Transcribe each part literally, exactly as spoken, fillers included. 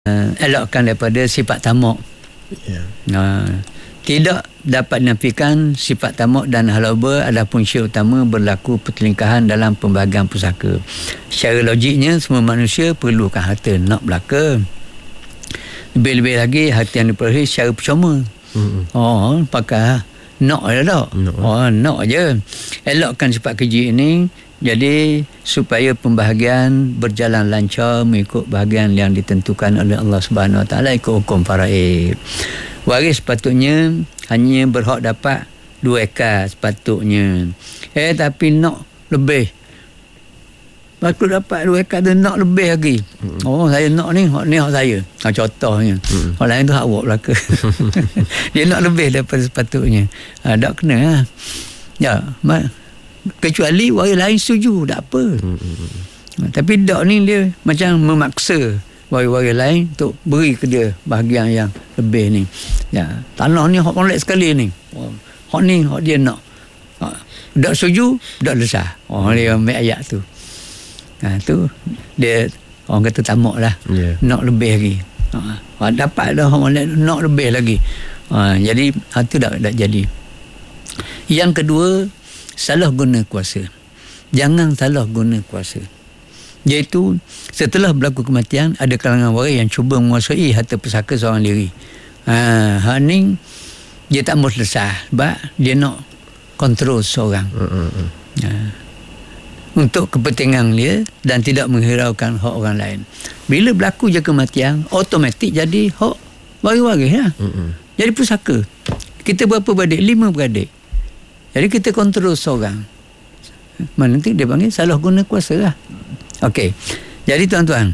uh, elakkan daripada sifat tamak. Yeah. Uh, tidak dapat dinafikan sifat tamak dan halaba adalah punca utama berlaku pertelingkahan dalam pembahagian pusaka. Secara logiknya, semua manusia perlukan harta nak belaka. Lebih-lebih lagi harta yang diperoleh secara percuma. Mm-hmm. Oh, pakai nak je tak? No. Oh, nak je. Elakkan sifat keji ini jadi supaya pembahagian berjalan lancar mengikut bahagian yang ditentukan oleh Allah Subhanahu Wa Taala ikut hukum faraid. Waris sepatutnya hanya berhak dapat dua ekar sepatutnya. Eh tapi nak lebih. Patut dapat dua ekar tu nak lebih lagi. Hmm. Oh saya nak ni, hak ni hak saya. Ha, contohnya. Hmm. Hak lain tu hak awak belaka. Dia nak lebih daripada sepatutnya. Ha, tak kena lah. Ya, kecuali waris lain setuju, tak apa. Hmm. Tapi dak ni dia macam memaksa waris-waris lain untuk beri ke dia bahagian yang lebih ni. Ya, tanah ni hak molek sekali ni. Hak ni hak dia nak. Ha, dak setuju, dak lesah. Oh dia ambil ayat tu. Ha, tu dia orang kata tamak lah. Yeah. Nak lebih lagi. Ha, dapat dah hak molek nak lebih lagi. Ha, jadi ha, tu dak dak jadi. Yang kedua, salah guna kuasa. Jangan salah guna kuasa. Iaitu setelah berlaku kematian, ada kalangan waris yang cuba menguasai harta pusaka seorang diri. Ha, hak ni dia tak mahu selesai sebab dia nak kontrol seorang. Mm-hmm. Ha, untuk kepentingan dia dan tidak menghiraukan hak orang lain. Bila berlaku je kematian, automatik jadi hak waris-waris lah. Mm-hmm. Jadi pusaka. Kita berapa beradik? Lima beradik. Jadi kita kontrol seorang. Mana nanti dia panggil salah guna kuasa lah. Okey. Jadi tuan-tuan,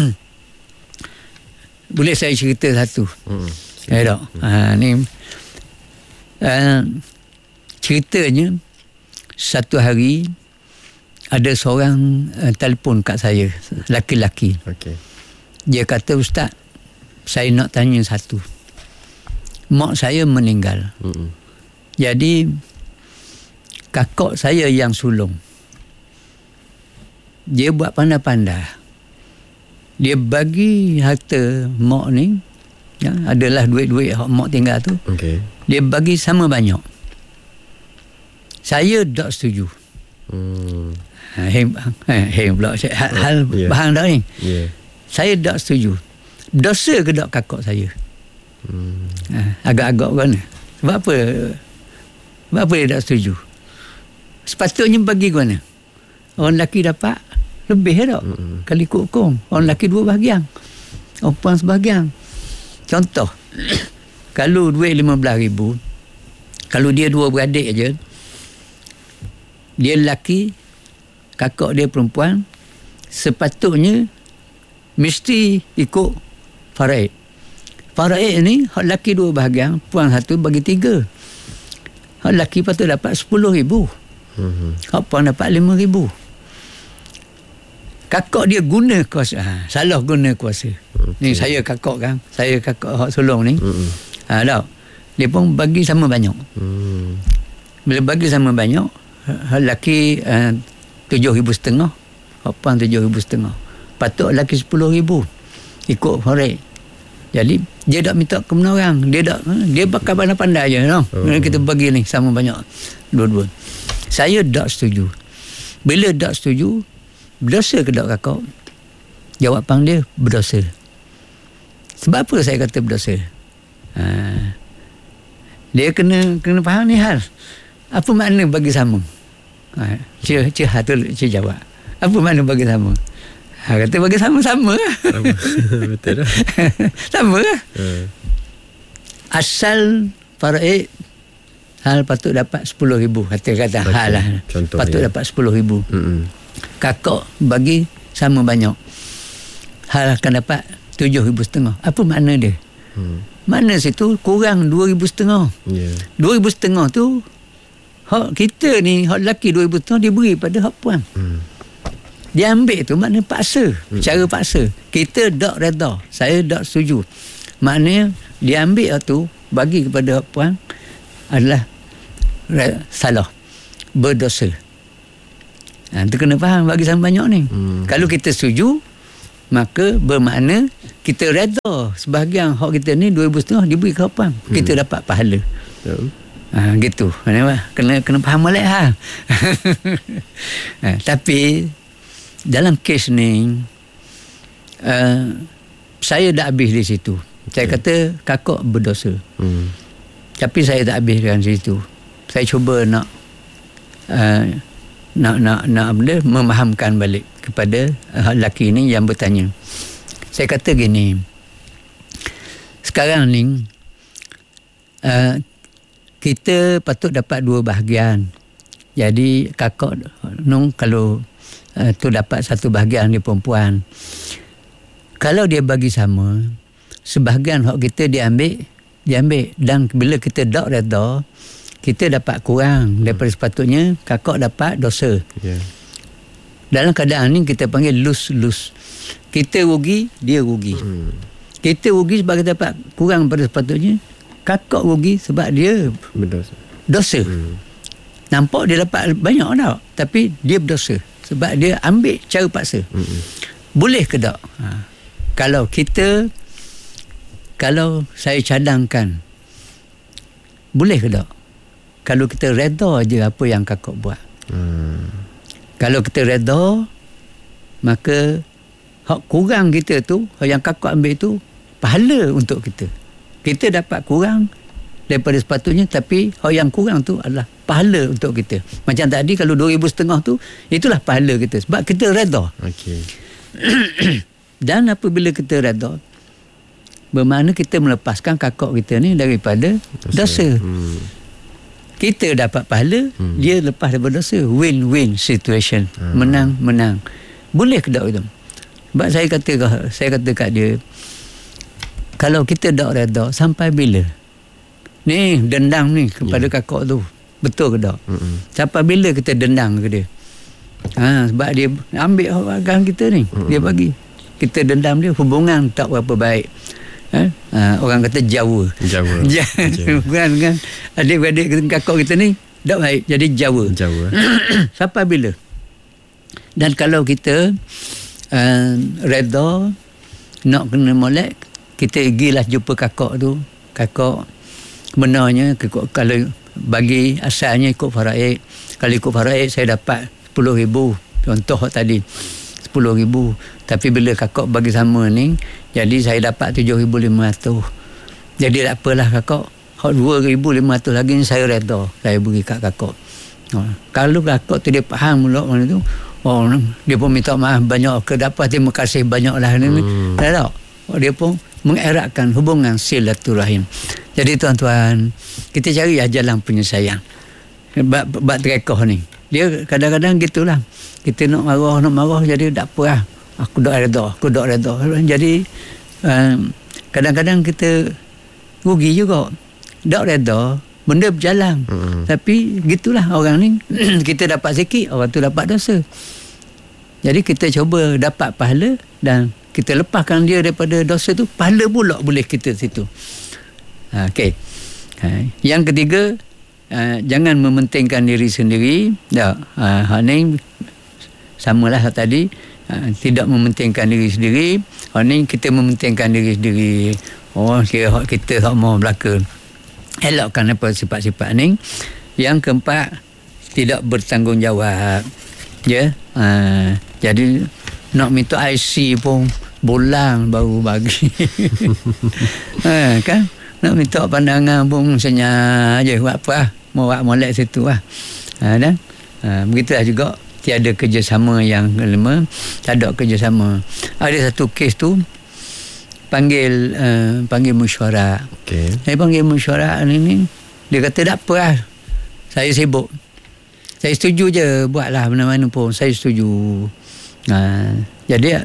boleh saya cerita satu? Hmm. Ya tak? Hmm. Ha, ni uh, ceritanya satu hari ada seorang uh, telefon kat saya, laki-laki. Okey. Dia kata, Ustaz, saya nak tanya satu. Mak saya meninggal. Hmm. Jadi kakak saya yang sulung. Dia buat pandai-pandai. Dia bagi harta mak ni, ya, adalah duit-duit yang mak tinggal tu. Okay. Dia bagi sama banyak. Saya tak setuju. Hmm. Ha, heng, heng pula. Hal, hal yeah. Bahan tak ni. Yeah. Saya tak setuju. Dosa ke tak kakak saya? Hmm. Ha, agak-agak kan. Sebab apa? Sebab apa dia tak setuju? Sepatutnya bagi ke mana? Orang lelaki dapat lebih tak? Mm-hmm. Kali ikut hukum. Orang lelaki dua bahagian. Orang perempuan sebahagian. Contoh, kalau duit lima belas ribu, kalau dia dua beradik je, dia lelaki, kakak dia perempuan, sepatutnya mesti ikut faraid. Faraid ni, hak lelaki dua bahagian, perempuan satu bagi tiga. Hak lelaki patut dapat sepuluh ribu. Mm-hmm. Hak perempuan dapat lima ribu. Kakak dia guna kuasa. Ha, salah guna kuasa. Okay. Ni saya kakak kan. Saya kakak hak sulung ni. Mm-hmm. Ha, tak? Dia pun bagi sama banyak. Mm. Bila bagi sama banyak, hak lelaki uh, tujuh ribu setengah. Hak perempuan tujuh ribu setengah. Patut lelaki sepuluh ribu. Ikut faraid. Jadi, dia tak minta ke mana orang. Dia tak, dia bakal pandai-pandai je. No? Oh. Kita bagi ni sama banyak. Dua-dua. Saya tak setuju. Bila tak setuju, berdosa ke tak kakak? Jawapan dia, berdosa. Sebab apa saya kata berdosa? Ha, dia kena kena faham ni hal. Apa makna bagi sama? Ha, Cik, cik, tu, cik jawab. Apa makna bagi sama? Ha, kata bagi sama-sama lah. Sama. Betul lah. Sama lah. Hmm. Asal faraid, hal patut dapat sepuluh ribu. Kata-kata okay. Hal lah. Contohnya. Patut dapat sepuluh ribu. Mm-mm. Kakak bagi sama banyak. Hal akan dapat tujuh ribu setengah. Apa makna dia? Hmm. Makna situ kurang dua ribu setengah. Yeah. Dua ribu setengah tu hak kita ni, hak lelaki dua ribu setengah dia beri pada hak puan. Hmm. Dia ambil tu makna paksa. Hmm. Cara paksa. Kita tak reda. Saya tak setuju. Maknanya dia ambil tu bagi kepada hak puan adalah salah. Berdosa. Ha, tu kena faham bagi sama banyak ni. Hmm. Kalau kita setuju, maka bermakna kita redha sebahagian hak kita ni dua ribu setengah diberi ke hapang. Hmm. Kita dapat pahala. Betul. Ha, gitu. Kena kena faham molek ha. ha. Tapi dalam kes ni uh, saya dah habis di situ. Saya okay. kata kakak berdosa. Hmm. Tapi saya tak habiskan di situ. Saya cuba nak uh, nak nak nak benda memahamkan balik kepada uh, lelaki ni yang bertanya. Saya kata gini. Sekarang ni uh, kita patut dapat dua bahagian. Jadi kakak nung kalau uh, tu dapat satu bahagian dia perempuan. Kalau dia bagi sama, sebahagian hak kita diambil, diambil dan bila kita dak redha, kita dapat kurang daripada sepatutnya, kakak dapat dosa. Yeah. Dalam keadaan ni kita panggil lose-lose. Kita rugi, dia rugi. Mm. Kita rugi sebab kita dapat kurang daripada sepatutnya. Kakak rugi sebab dia berdosa. Dosa. Hmm. Nampak dia dapat banyak tak? Tapi dia berdosa. Sebab dia ambil cara paksa. Hmm. Boleh ke tak? Ha. Kalau kita, kalau saya cadangkan, boleh ke tak? Kalau kita redha je apa yang kakak buat. Hmm. Kalau kita redha, maka hak kurang kita tu, hak yang kakak ambil tu, pahala untuk kita. Kita dapat kurang daripada sepatutnya, tapi hal yang kurang tu adalah pahala untuk kita. Macam tadi kalau dua ribu setengah tu, itulah pahala kita sebab kita redha. Okey. Dan apabila kita redha, bermakna kita melepaskan kakak kita ni daripada dosa. dosa. Hmm. Kita dapat pahala, hmm. dia lepas daripada dosa. Win-win situation. Hmm. Menang-menang. Boleh ke tak itu? Sebab saya kata saya kata kat dia, kalau kita tak redha, sampai bila? Ni, dendam ni kepada yeah. kakak tu. Betul ke tak? Mm-mm. Sampai bila kita dendam ke dia? Ha, sebab dia ambil hak kita ni. Mm-mm. Dia bagi. Kita dendam dia, hubungan tak berapa baik. Ha? Ha, orang kata Jawa. Jawa. Hubungan dengan adik-adik kakak kita ni tak baik. Jadi Jawa. Jawa. Sampai bila? Dan kalau kita uh, redha, nak kena molek, kita pergilah jumpa kakak tu. Kakak benarnya kakak, kalau bagi asalnya ikut faraid. Kalau ikut faraid saya dapat sepuluh ribu. Contoh tadi sepuluh ribu. Tapi bila kakak bagi sama ni, jadi saya dapat tujuh ribu lima ratus. Jadi tak apalah kakak, dua ribu lima ratus lagi ni saya redha. Saya beri kat kakak. Ha. Kalau kakak tu dia faham pula mana tu, oh, dia pun minta maaf banyak ke dapat, terima kasih banyak lah ni. Hmm. Tak tak? Dia pun mengeratkan hubungan silaturahim. Jadi tuan-tuan, kita cari jalan penyelesaian. Bab, bab terekoh ni. Dia kadang-kadang gitulah. Kita nak marah, nak marah, jadi tak apa lah. Aku tak redha, aku tak redha. Jadi, um, kadang-kadang kita rugi juga. Tak redha, benda berjalan. Hmm. Tapi gitulah orang ni. Kita dapat sikit, orang tu dapat dosa. Jadi kita cuba dapat pahala dan kita lepaskan dia daripada dosa tu, pahala pula boleh kita situ. Ha, Okey. Ha, yang ketiga, uh, jangan mementingkan diri sendiri. Tak. Ha, hal ni samalah tadi, uh, tidak mementingkan diri sendiri. Hal ni kita mementingkan diri sendiri. Oh, kira hak kita hak mau belaka. Elakkan apa sifat-sifat ni. Yang keempat, tidak bertanggungjawab. Ya. Uh, jadi nak minta I C pun bulan baru bagi. ha, kan? Nak minta pandangan pun senyap je. Buat apa lah. Mau buat molek situ lah. Ha, dan ha, begitulah juga. Tiada kerjasama yang kelima. Tak ada kerjasama. Ada satu kes tu. Panggil uh, panggil mesyuarat. Okay. Saya panggil mesyuarat ni, ni. Dia kata tak apa lah. Saya sibuk. Saya setuju je. Buatlah mana-mana pun. Saya setuju. Ha, jadi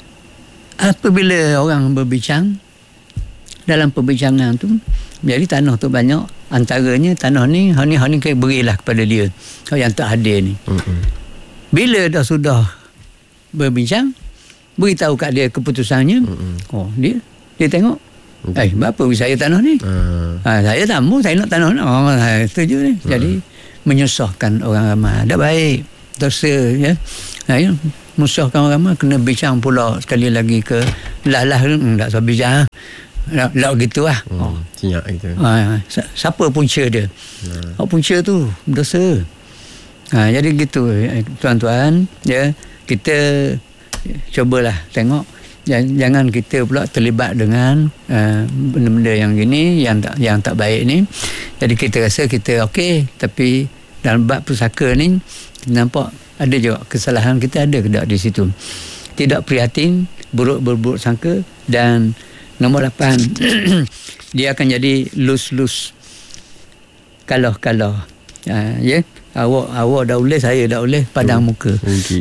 apabila orang berbincang, dalam perbincangan tu, jadi tanah tu banyak, antaranya tanah ni hal ni hal ni berilah kepada dia, yang tak hadir ni. Mm-hmm. Bila dah sudah berbincang, beritahu kat dia keputusannya. Mm-hmm. Oh, dia dia tengok, eh, berapa saya tanah ni? Mm. Ha, saya tak mau, saya nak tanah ni. Oh, saya setuju ni. Mm. Jadi menyusahkan orang ramai. Tak baik, dosa, ya. Nah, ya, musuhkan orang ramai kena bincang pula sekali lagi ke lah-lah hmm, tak usah bincang lah, lah gitu lah. Hmm, oh. Cinyak gitu. Ha, siapa punca dia? Hmm. Oh, punca tu dosa. Ha, jadi gitu tuan-tuan, ya, kita cubalah tengok jangan kita pula terlibat dengan uh, benda-benda yang gini yang tak yang tak baik ni. Jadi kita rasa kita okey, tapi dalam bab pusaka ni nampak ada juga kesalahan kita ada ke tak di situ. Tidak prihatin, buruk berburuk sangka, dan nombor lapan dia akan jadi lus-lus kaloh-kaloh. Uh, ya, yeah? awak awak dah boleh, saya dah boleh, padang oh, muka. Okay,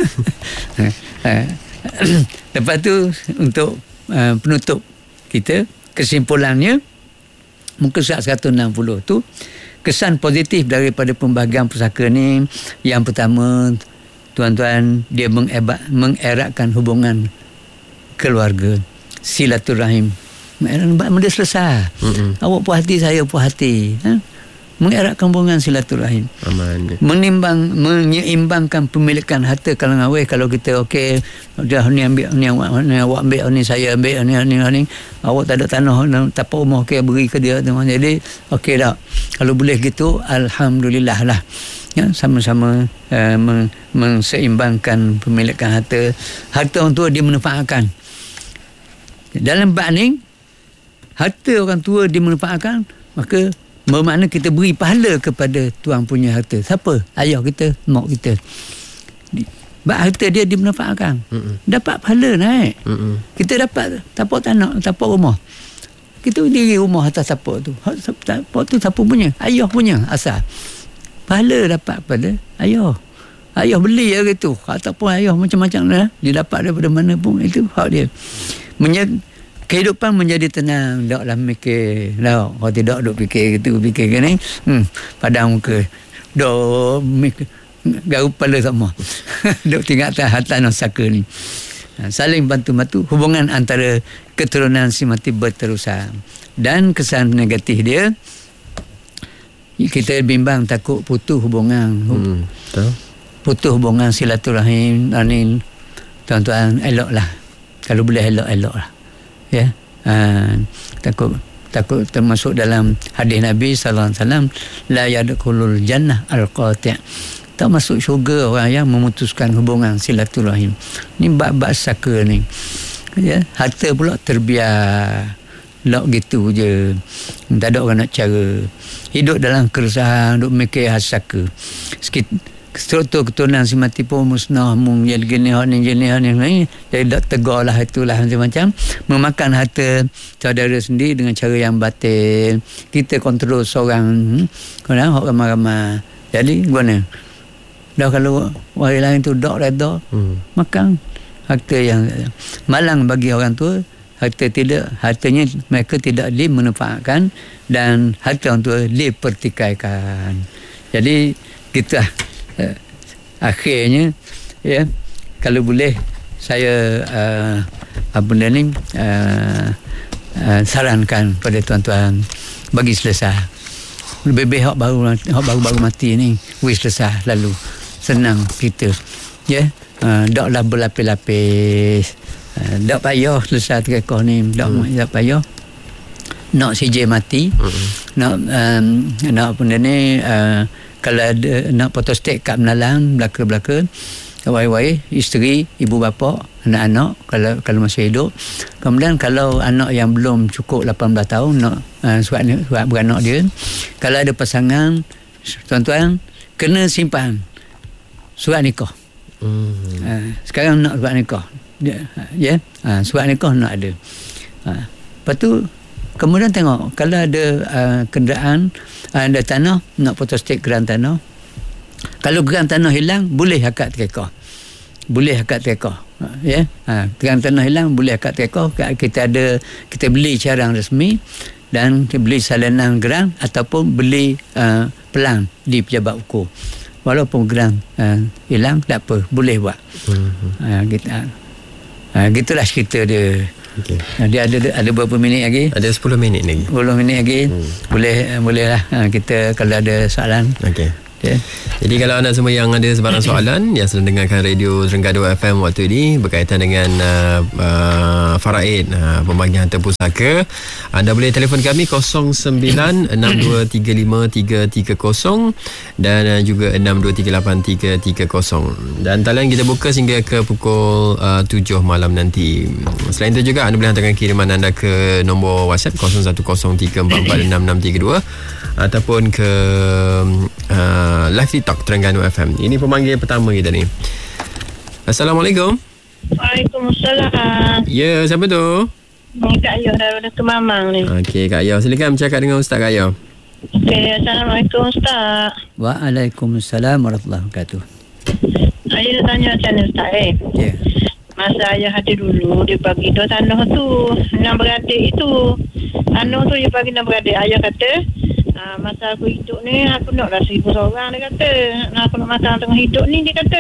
lepas tu untuk uh, penutup kita, kesimpulannya muka surat seratus enam puluh tu, kesan positif daripada pembahagian pusaka ni, yang pertama tuan-tuan, dia mengebat, mengeratkan hubungan keluarga, silaturahim. Benda selesai. Mm-hmm. Awak puas hati, saya puas hati. Ha? Mengeratkan hubungan silaturahim. Aman. Menimbang, menyeimbangkan pemilikan harta kalangan awal. Kalau kita okey, dah ni ambil, ni awak, ni awak ambil, ni saya ambil, ni ni ni. Awak tak ada tanah, tapak rumah, okey, beri ke dia. Jadi okey tak. Kalau boleh gitu, alhamdulillah lah. Ya, sama-sama uh, men- menseimbangkan pemilikan harta. Harta orang tua dimanfaatkan. Dalam bab ni, harta orang tua dimanfaatkan, maka bermakna kita beri pahala kepada tuan punya harta. Siapa? Ayah kita, mak kita. Bab harta dia dimanfaatkan. Mm-mm. Dapat pahala naik. Mm-mm. Kita dapat tapak tanah, tapak rumah. Kita diri rumah atas tapak tu. Tapak tu siapa punya? Ayah punya asal. Pahala dapat pada ayah. Ayah beli hari tu. Ataupun ayah macam-macam lah. Dia dapat daripada mana pun. Itu hak dia. Menye- kehidupan menjadi tenang. Taklah mikir. Tak. Kalau tidak duk fikir gitu. Fikir ke ni. Hmm, padang muka. Duk mikir. Garuk kepala sama. Duk tinggal atas harta nosaka ni. Saling bantu-bantu. Hubungan antara keturunan si mati berterusan. Dan kesan negatif dia, kita bimbang takut putus hubungan. Hmm, betul. Putus hubungan silaturahim. Ni, tuan-tuan, eloklah. Kalau boleh elok-elok lah. Ya. Ha, takut takut termasuk dalam hadis Nabi sallallahu alaihi wasallam, la yadkhulul jannah al-qati'. Tak masuk syurga orang yang memutuskan hubungan silaturahim. Ni bab-bab saka ni. Ya, harta pula terbiar. Lok gitu je. Tak ada orang nak cara. Hidup dalam keresahan, duk mikir hasaka. Sikit struktur keturunan si mati pun musnah, mung yang gini hak ni gini hak ni. Jadi dak tegaklah itulah macam-macam. Memakan harta saudara sendiri dengan cara yang batil. Kita kontrol seorang, hmm, kena hak ramai-ramai. Jadi gimana? Dah kalau orang lain tu dak reda, hmm. makan harta yang malang bagi orang tua. Harta tidak, hartanya mereka tidak dimanfaatkan, dan harta orang tua dipertikaikan. Jadi kita uh, akhirnya, ya, kalau boleh saya uh, apa benda ni uh, uh, sarankan pada tuan-tuan bagi selesai. Lebih-lebih hak baru hak baru-baru mati ni wis selesai lalu. Senang kita. Ya, uh, daklah berlapis-lapis. Uh, dak payah selesai terkekoh ni. Dak hmm. dak payah. Nak C J mati. Hmm. Nak um, nak benda ni uh, kalau ada nak photostat kat menalang belaka-belaka. Wai-wai isteri, ibu bapa, anak-anak kalau kalau masih hidup. Kemudian kalau anak yang belum cukup lapan belas tahun nak uh, surat surat beranak dia. Kalau ada pasangan, tuan-tuan kena simpan surat nikah. Hmm. Uh, sekarang nak surat nikah. Ya, yeah. uh, surat nikah nak ada. Uh, lepas tu kemudian tengok kalau ada uh, kenderaan, uh, ada tanah, nak photostat geran tanah. Kalau geran tanah hilang, boleh akad terkekah. Boleh akad terkekah. Uh, ya. Yeah. Uh, geran tanah hilang, boleh akad terkekah. Kita ada, kita beli carang resmi dan kita beli salinan geran ataupun beli uh, pelang di pejabat ukur. Walaupun geran uh, hilang, tak apa, boleh buat. Hmm. Uh, kita, uh, gitulah cerita dia. Okay. Uh, dia ada ada berapa minit lagi? Ada sepuluh minit lagi. sepuluh minit lagi. Hmm. Boleh uh, bolehlah uh, kita kalau ada soalan. Okey. Okay. Jadi kalau anda semua yang ada sebarang soalan yang sedang dengarkan radio Terengganu F M waktu ini berkaitan dengan uh, uh, faraid, uh, pembagian harta pusaka, anda boleh telefon kami kosong sembilan enam dua tiga lima tiga tiga kosong dan uh, juga enam dua tiga lapan tiga tiga kosong, dan talian kita buka sehingga ke pukul uh, tujuh malam nanti. Selain itu juga anda boleh hantarkan kiriman anda ke nombor WhatsApp kosong satu kosong tiga empat empat enam enam tiga dua ataupun ke uh, live TikTok Terengganu F M. Ini pemanggil pertama kita ni. Assalamualaikum. Waalaikumsalam. Ya, siapa tu? Kak Ayah daripada Kemamang ni. Okey, Kak Ayah, silakan bercakap dengan Ustaz Kak Ayah. Okey, Assalamualaikum Ustaz. Waalaikumsalam warahmatullahi wabarakatuh. Saya nak tanya macam ni Ustaz eh. Ya. Yeah. Masa ayah ada dulu, dia bagi dua tanah tu, enam beradik itu. Tanah tu dia bagi enam beradik. Ayah kata, ah, masa aku hidup ni, aku naklah seribu seorang, dia kata. Nah, aku nak makan tengah hidup ni, dia kata.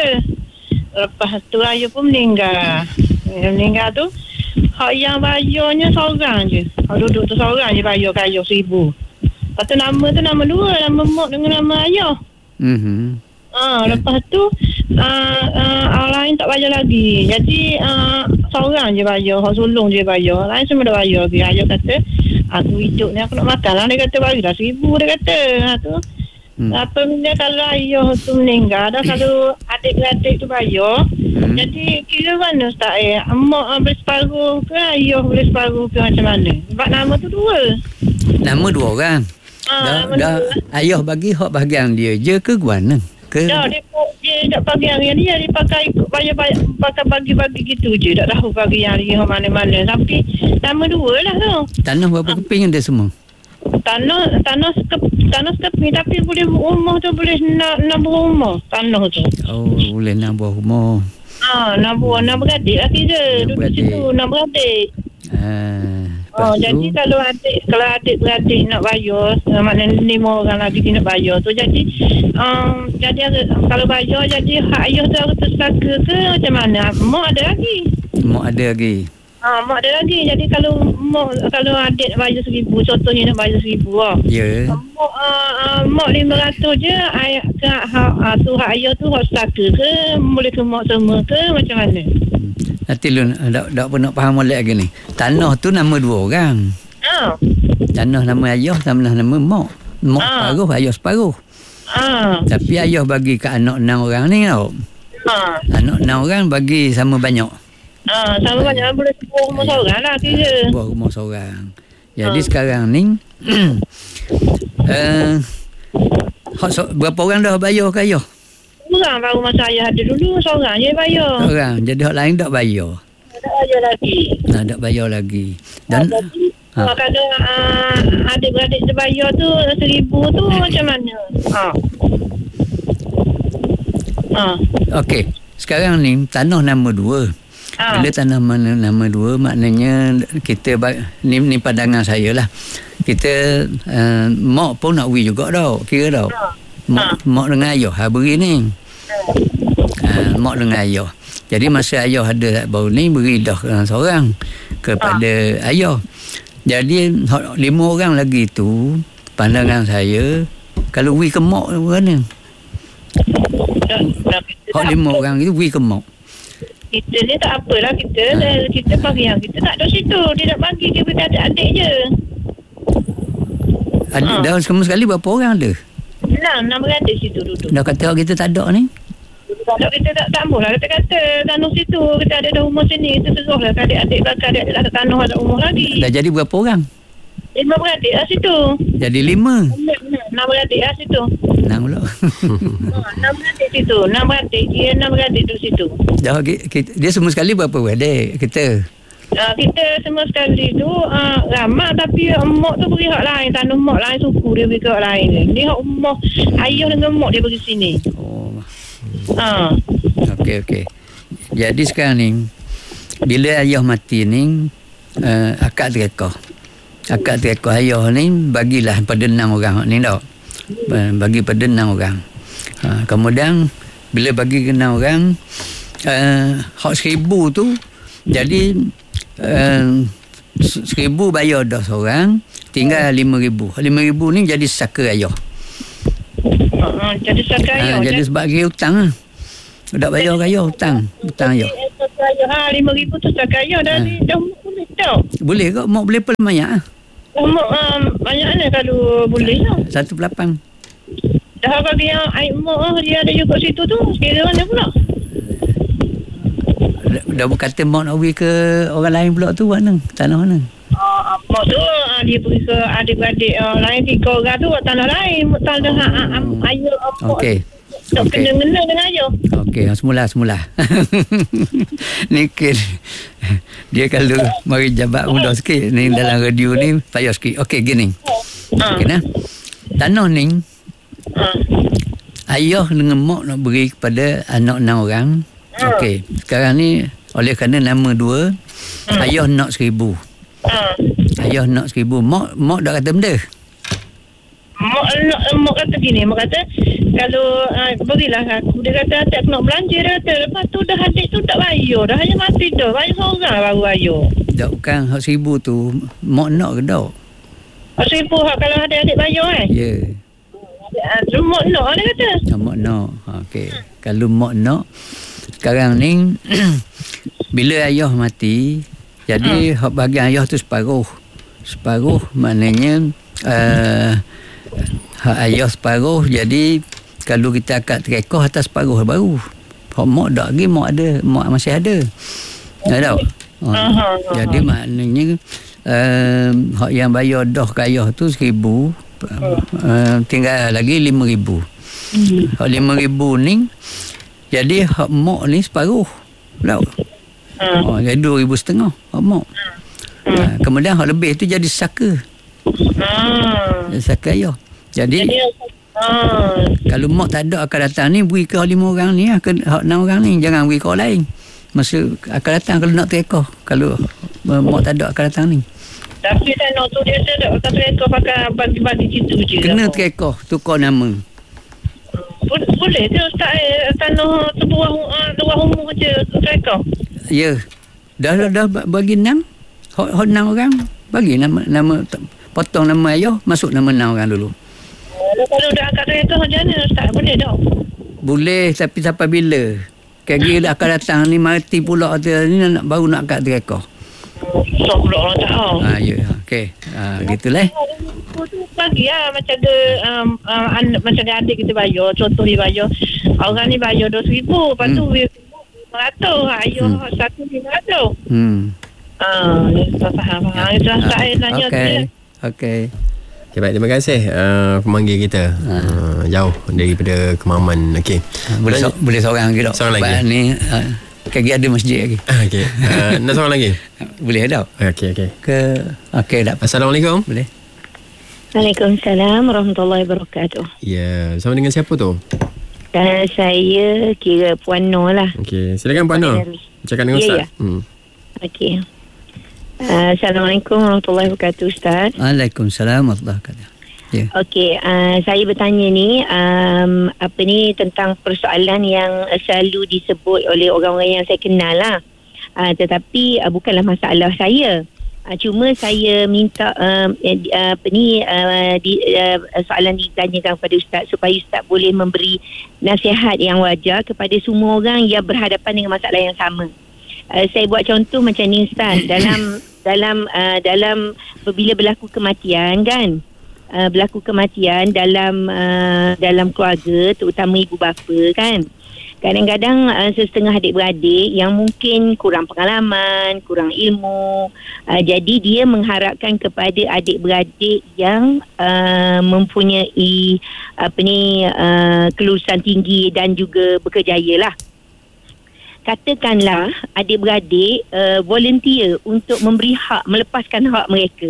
Lepas tu ayah pun meninggal. Dia meninggal tu, hak yang bayarnya seorang je. Hak duduk tu seorang je bayar kaya seribu. Lepas tu nama tu nama dua, nama mak dengan nama ayah. Mhm. Ah, lepas tu uh, uh, orang lain tak bayar lagi. Jadi uh, seorang je bayar, hak sulung je bayar. Lain semua dah bayar lagi. Ayah kata, aku hidup ni aku nak makan lah. Dia kata bagilah seribu, dia kata. Ha, tu. Hmm. Apa benda kalau ayah tu meninggal dah, kalau adik-beradik tu bayar. Hmm. Jadi kira mana Ustaz eh? Mak uh, boleh separuh ke, ayah boleh separuh ke, macam mana? Sebab nama tu dua. Nama dua orang. Ah, dah, dah ayah bagi hak bahagian dia je ke guana? Ke? Ya, dia, dia tak bagi yang dia, dia pakai bayar-bayar, pakai bagi-bagi gitu je. Tak tahu bagi yang dia mana-mana. Tapi nama dua lah tu. Tanah berapa ha. keping ada semua? Tanah tanah sekep, tanah sekeping, tapi boleh rumah tu boleh nak nambah rumah tanah tu. Oh, boleh nambah rumah. Ah, nambah nambah beradik lah kira. Duduk situ nambah beradik. Ah. Oh, tu, jadi kalau adik kalau adik-beradik nak bayar, maknanya lima orang lagi nak bayar tu, jadi um, jadi kalau bayar jadi hak ayah tu harus tersaka ke macam mana? Mak ada lagi. Mak ada lagi. Ah, mak ada lagi. Jadi kalau mak kalau adik nak bayar seribu, contohnya nak bayar seribu lah. Ya. Yeah. Mak uh, uh, mak lima ratus je, ayah ke hak uh, tu hak ayah tu hak tersaka ke, boleh ke mak semua ke macam mana? Nanti lu tak tak pernah faham molek lagi ni. Tanah tu nama dua orang. Ah. Tanah nama ayah, tanah nama mak. Mak ah. separuh, ayah separuh. Ah. Tapi ayah bagi ke anak enam orang ni tau. Ah. Anak enam orang bagi sama banyak. Ah, sama ah. banyak boleh sebuah rumah ayah. Seorang lah kira. Sebuah rumah seorang. Jadi ah. sekarang ni uh, so, berapa orang dah bayar ke ayah? Orang baru masa ayah ada dulu, seorang je bayar. Seorang, jadi hak lain tak bayar. Tak bayar lagi. Nah, tak bayar lagi. Dan ah, jadi, ha. kalau uh, adik-beradik terbayar tu seribu tu macam mana? Ha. Ha. Okey, sekarang ni tanah nama dua. Ha. Bila tanah mana nama dua, maknanya kita ni ni pandangan saya lah. Kita uh, mak pun nak wi juga tau, kira tau. Ha. Mak, ha. mak dengan ayah ha, beri ni. Ha, mak dengan ayah. Jadi masa ayah ada baru ni beri dah seorang kepada ha. ayah. Jadi lima orang lagi tu pandangan saya kalau wi ke mak mana? Hak lima orang itu wi ke mak. Kita ni tak apalah kita ha. kita bagi yang kita tak ada situ. Dia nak bagi dia bagi adik-adik je. Adik ha. dah semua sekali berapa orang ada? Enam, enam beradik situ duduk. Dah kata kita tak ada ni? Kalau kita tak tambah lah, kita kata tanah situ, kita ada dah rumah sini, kita seruh lah adik-adik belakang, adik-adik lah tanah ada rumah lagi. Dah jadi berapa orang? Lima beradik lah situ. Jadi lima? Enam beradik lah situ. Enam pula. Enam beradik situ, enam beradik, dia enam beradik tu situ. Dah, kita, dia semua sekali berapa beradik kita? Uh, kita semua sekali tu uh, ramai, tapi mak tu beri hak lain, tanah mak lain, suku dia beri hak lain. Ni hak mak ayah dengan mak dia beri sini. Oh. Ha. Okey okey. Jadi sekarang ni bila ayah mati ni uh, akad tereka. Akad tereka ayah ni bagilah pada enam orang ni dak. Bagi pada enam orang. Ha, kemudian bila bagi ke enam orang uh, hak seribu tu jadi uh, seribu bayar dah seorang, tinggal lima ribu. Lima ribu ni jadi saka ayah. Uh, jadi sakaya. Ha, jadi sebab kira hutang lah. Tak bayar kaya hutang. Hutang ayah. Ha, lima ribu tu sakaya dah. Ha. Dah boleh tau. Boleh kok. Mak boleh pun banyak lah. Mak um, banyak lah kalau boleh lah. Satu pelapang. Dah bagi yang air mak dia ada juga situ tu. Kira mana pula? Dah, dah berkata mak nak pergi ke orang lain pula tu mana? Tanah mana? Uh, mak tu uh, dia pergi ke adik-adik uh, lain tiga orang tu tanah lain. Tanah uh, um, ayah mak. Okey. Tak okay. kena-kena dengan ayah. Okey, semula semula. Ni kira dia kalau mari jabat mudah sikit ni dalam radio ni payah sikit. Okey, gini. Okey nah. Tanah ni uh. ayah dengan mak nak beri kepada anak enam orang. Uh. Okey, sekarang ni oleh kerana nama dua, uh. ayah nak seribu. Uh. Ayah nak seribu. Mak mak dah kata benda. Mak, mak kata gini, mak kata kalau uh, berilah aku, dia kata tak nak belanja dah kata. Lepas tu dah adik tu tak bayar dah, hanya mati dah, bayar seorang baru bayar. Tak, bukan hak seribu tu mak nak ke tak? Hak seribu hak kalau adik-adik bayar eh? Ya. Yeah. Mak nak dia kata. Oh, mak nak. Okey. Kalau mak nak, sekarang ni bila ayah mati, jadi hmm. hak bahagian ayah tu separuh. Separuh maknanya uh, hak ayah separuh, jadi kalau kita akad terekoh atas separuh baru. Hak mak tak lagi, mak ada, mak masih ada. Tak tahu. Oh, uh-huh. Jadi maknanya uh, hak yang bayar dah ke ayah tu seribu, uh, tinggal lagi lima ribu. Uh-huh. Hak lima ribu ni, jadi hak mak ni separuh. Tak? Uh-huh. Oh, jadi dua ribu setengah hak mak. Uh-huh. Uh, kemudian hak lebih tu jadi saka. Uh-huh. Jadi saka ayah. Jadi, Jadi uh, kalau mak tak ada akan datang ni, beri ke lima orang ni, ke enam orang ni, jangan beri ke orang lain. Masa akan datang kalau nak terekoh. Kalau uh, mak tak ada akan datang ni. Tapi tanah tu dia tak akan terekoh pakai bagi-bagi situ je. Kena terekoh, tukar nama. Boleh je Ustaz, eh, tanah sebuah uh, luar umur je terekoh. Ya. Dah dah, dah bagi enam. Hot, hot enam orang. Bagi nama nama potong nama ayah, masuk nama enam orang dulu. Kalau dah akad terekoh macam mana Ustaz? Boleh tak? Boleh, tapi sampai bila? Kira-kira akan datang ni mati pula tu ni nak baru nak akad terekoh. So pula orang tahu. Ah ya, okey. Ah gitulah. Bagi lah macam ada um, uh, anak, macam ada adik kita bayar, contoh dia bayar orang ni bayar dua ribu, lepas tu lima ratus, ayah hmm. satu lima ratus. Hmm. Ah, tak faham. Ah, dah saya tanya dia. Okey. Okay, baik, terima kasih uh, pemanggil kita. Ha. Uh, jauh daripada Kemaman. Okey. Ha, boleh so, boleh seorang lagi tak? Seorang lagi. Ni uh, kaki ada masjid lagi. Okey. Uh, nak seorang lagi? Boleh tak? Okey, okey. Ke okey dah. Assalamualaikum. Boleh. Waalaikumsalam warahmatullahi wabarakatuh. Ya, bersama dengan siapa tu? Uh, saya kira Puan Noh lah. Okey, silakan Puan Noh. Cakap dengan Ustaz. Ya, ya. Hmm. Okey. Uh, Assalamualaikum warahmatullahi wabarakatuh Ustaz. Waalaikumsalam warahmatullahi wabarakatuh. Ya. Okey, uh, saya bertanya ni um, apa ni tentang persoalan yang selalu disebut oleh orang-orang yang saya kenal lah. Uh, tetapi uh, bukanlah masalah saya. Uh, cuma saya minta uh, uh, apa ni uh, di, uh, soalan ditanyakan kepada Ustaz supaya Ustaz boleh memberi nasihat yang wajar kepada semua orang yang berhadapan dengan masalah yang sama. Uh, saya buat contoh macam ni Ustaz, dalam dalam uh, dalam bila berlaku kematian kan, uh, berlaku kematian dalam uh, dalam keluarga, terutama ibu bapa kan, kadang-kadang uh, setengah adik-beradik yang mungkin kurang pengalaman, kurang ilmu, uh, jadi dia mengharapkan kepada adik-beradik yang uh, mempunyai apa ni uh, kelulusan tinggi dan juga berkejaya lah. Katakanlah adik-beradik uh, volunteer untuk memberi hak, melepaskan hak mereka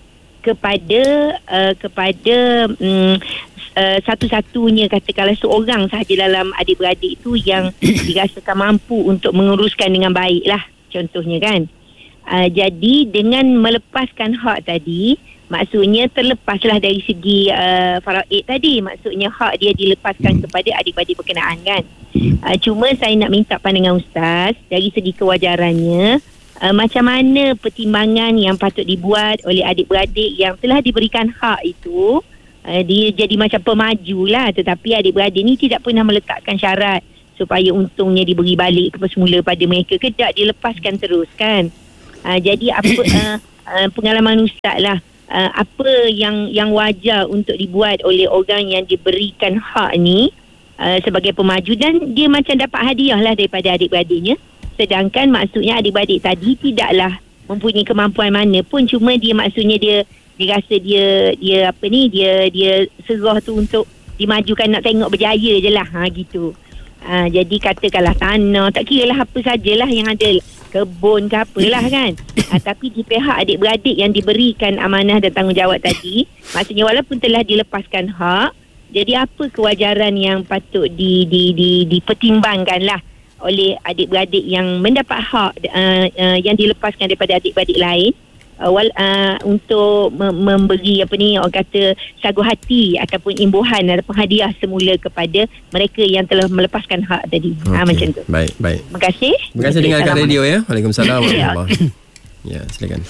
kepada uh, kepada um, uh, satu-satunya, katakanlah seorang sahaja dalam adik-beradik itu yang dirasakan mampu untuk menguruskan dengan baik lah, contohnya kan. Uh, jadi dengan melepaskan hak tadi, maksudnya terlepaslah dari segi uh, faraid tadi, maksudnya hak dia dilepaskan kepada adik-beradik berkenaan kan. Uh, cuma saya nak minta pandangan Ustaz dari segi kewajarannya, uh, macam mana pertimbangan yang patut dibuat oleh adik-beradik yang telah diberikan hak itu uh, dia jadi macam pemaju lah. Tetapi adik-beradik ni tidak pernah meletakkan syarat supaya untungnya diberi balik ke semula pada mereka ke tak, dia lepaskan terus kan. Uh, jadi apa uh, uh, pengalaman Ustaz lah, uh, apa yang yang wajar untuk dibuat oleh orang yang diberikan hak ni uh, sebagai pemaju, dan dia macam dapat hadiah lah daripada adik-beradiknya. Sedangkan maksudnya adik-beradik tadi tidaklah mempunyai kemampuan mana pun, cuma dia maksudnya dia dia rasa dia dia apa ni dia dia serah tu untuk dimajukan, nak tengok berjaya je lah, ha, gitu. Ha, jadi katakanlah tanah, tak kira lah apa sajalah yang ada, kebun ke apalah kan. Ha, tapi di pihak adik-beradik yang diberikan amanah dan tanggungjawab tadi, maksudnya walaupun telah dilepaskan hak, jadi apa kewajaran yang patut di, di, di, dipertimbangkan lah oleh adik-beradik yang mendapat hak uh, uh, yang dilepaskan daripada adik-beradik lain, uh, wal, uh, untuk mem- memberi apa ni orang kata sagu hati ataupun imbuhan ataupun hadiah semula kepada mereka yang telah melepaskan hak tadi. Okay. Ha, macam tu. Baik, baik. Terima kasih. Terima kasih dengarkan radio ya. Waalaikumsalam warahmatullahi. Ya, silakan.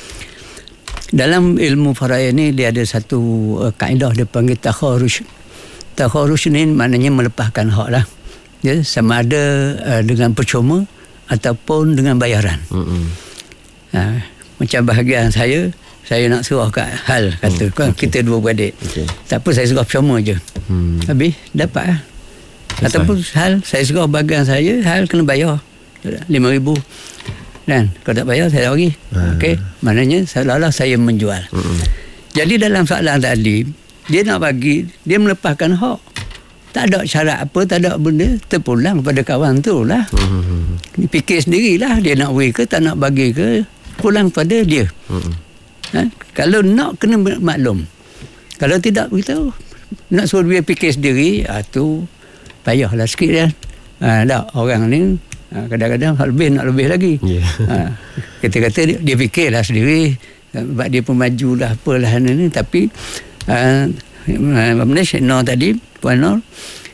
Dalam ilmu faraid ni dia ada satu uh, kaedah dia panggil takharuj. Takharuj ni maknanya melepaskan hak lah. Ya, sama ada uh, dengan percuma ataupun dengan bayaran. Mm-hmm. Ha, macam bahagian saya, saya nak serah kat Hal, kata mm, kan, okay. Kita dua beradik. Okay. Tak apa, saya serah percuma je. Mm. Habis dapat lah. Ataupun Hal, saya serah bahagian saya, Hal kena bayar lima ribu. Dan kalau tak bayar, saya tak bagi. Mm. Okey, maknanya seolah-olah saya menjual. Mm-hmm. Jadi dalam soalan tadi, dia nak bagi, dia melepaskan hak. Tak ada syarat apa, tak ada benda, terpulang pada kawan tu lah. Hmm. Fikir sendirilah, dia nak bagi ke, tak nak bagi ke, pulang pada dia. Hmm. Ha? Kalau nak, kena maklum. Kalau tidak, beritahu. Nak suruh dia fikir sendiri, ah, tu payahlah sikit kan. Ha, tak, orang ni ha, kadang-kadang lebih nak lebih lagi. Yeah. Ha, kata-kata dia, dia fikirlah sendiri, sebab dia pemaju lah, apalah ni, tapi uh, Malaysia no tadi Puan Nur,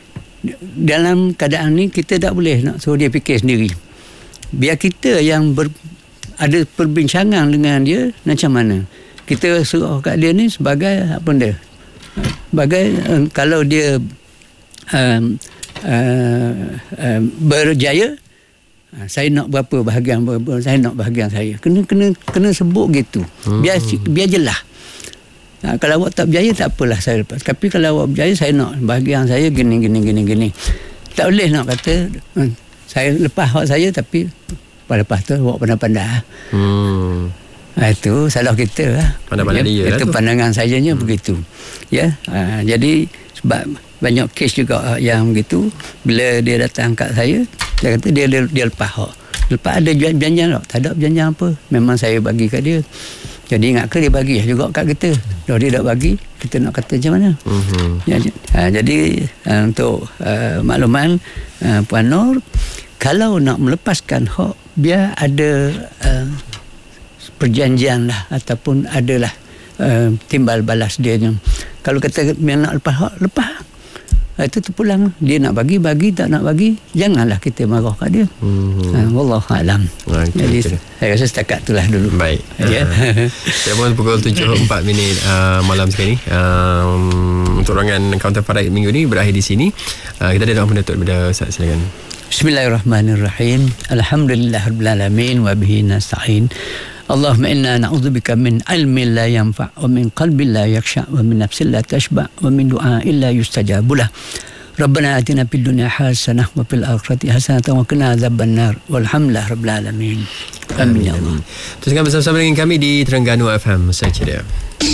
dalam keadaan ni kita tak boleh nak suruh dia fikir sendiri. Biar kita yang ber, ada perbincangan dengan dia macam mana. Kita suruh kat dia ni sebagai apa dia? Sebagai uh, kalau dia uh, uh, uh, berjaya, uh, saya nak berapa bahagian, berapa, saya nak bahagian saya. Kena kena kena sebut gitu. Biar biar jelas. Ha, kalau awak tak berjaya, tak apalah saya lepas. Tapi kalau awak berjaya, saya nak bahagian saya gini, gini, gini, gini. Tak boleh nak kata, hmm, saya lepas hak saya, tapi lepas tu awak pandai-pandai. Hmm. Ha, itu salah kita lah. Pandai-pandai ya, dia lah. Itu tu. pandangan sayanya hmm. begitu. Ya, ha, jadi sebab banyak kes juga yang begitu, bila dia datang kat saya, dia kata dia, dia, dia lepas hak. Lepas ada janjian tak? Tak ada janjian apa. Memang saya bagi kat dia. Jadi ingat ke dia bagi juga kat kita. Kalau dia tak bagi, kita nak kata macam mana? Uh-huh. Ya, ha, jadi uh, untuk uh, makluman uh, Puan Nur, kalau nak melepaskan hak, biar ada uh, perjanjian lah, ataupun adalah uh, timbal balas dia. Kalau kata yang nak lepas hak, lepas. Itu terpulang. Dia nak bagi, bagi. Tak nak bagi, janganlah kita marah kat dia. Hmm. Ha, Wallahualam. Okay, jadi okay. Saya rasa setakat itulah dulu. Baik. Ya. Saya pun pukul tujuh empat minit uh, malam sekali. Um, untuk rangan Kaunter Faraid minggu ni berakhir di sini. Uh, kita ada doa penutup daripada Ustaz, silakan. Bismillahirrahmanirrahim. Alhamdulillahirrahmanirrahim. Wa bihi nasta'in. Allahumma inna na'udzubika min ilmin la yanfa' wa min qalbin la yakhsha' wa min nafsin la tashba' wa min du'a'in la yustajabu lah. Rabbana atina fid dunya hasanah wa fil akhirati hasanah wa qina adzabannar. Walhamdulillah rabbil alamin. Amin ya Allah. Teruskan bersama-sama dengan kami di Terengganu F M. Saya ceria.